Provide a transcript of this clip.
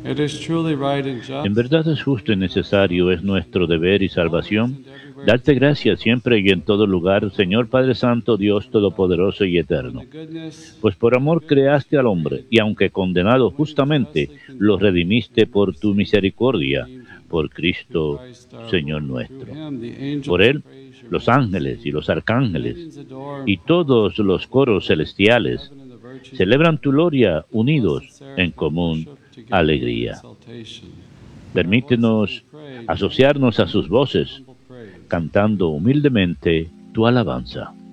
En verdad es justo y necesario, es nuestro deber y salvación, darte gracias siempre y en todo lugar, Señor Padre Santo, Dios Todopoderoso y Eterno. Pues por amor creaste al hombre, y aunque condenado justamente, lo redimiste por tu misericordia, por Cristo, Señor nuestro. Por él, los ángeles y los arcángeles, y todos los coros celestiales, celebran tu gloria unidos en común alegría. Permítenos asociarnos a sus voces, cantando humildemente tu alabanza.